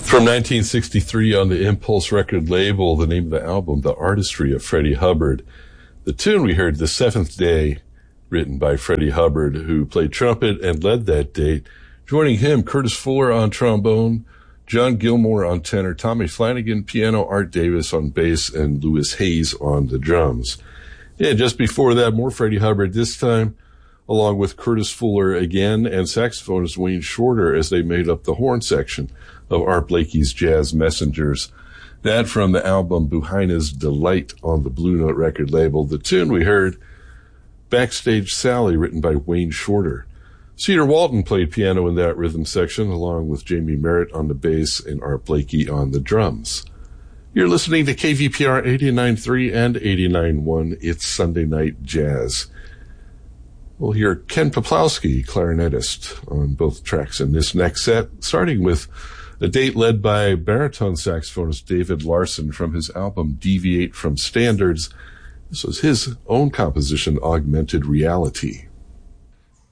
From 1963 on the Impulse record label, the name of the album, The Artistry of Freddie Hubbard. The tune we heard, The Seventh Day, written by Freddie Hubbard, who played trumpet and led that date. Joining him, Curtis Fuller on trombone, John Gilmore on tenor, Tommy Flanagan piano, Art Davis on bass, and Louis Hayes on the drums. Yeah, just before that, more Freddie Hubbard, this time along with Curtis Fuller again and saxophonist Wayne Shorter as they made up the horn section of Art Blakey's Jazz Messengers. That from the album Buhaina's Delight on the Blue Note record label. The tune we heard, Backstage Sally, written by Wayne Shorter. Cedar Walton played piano in that rhythm section, along with Jamie Merritt on the bass and Art Blakey on the drums. You're listening to KVPR 89.3 and 89.1. It's Sunday Night Jazz. We'll hear Ken Poplowski, clarinetist, on both tracks in this next set, starting with a date led by baritone saxophonist David Larson from his album Deviate from Standards. This was his own composition, Augmented Reality.